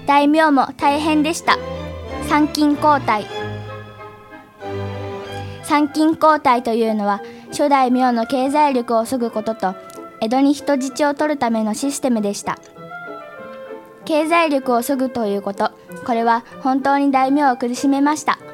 大名も大変でした。参勤交代。参勤交代というのは、諸大名の経済力を削ぐことと、江戸に人質を取るためのシステムでした。経済力を削ぐということ、これは本当に大名を苦しめました。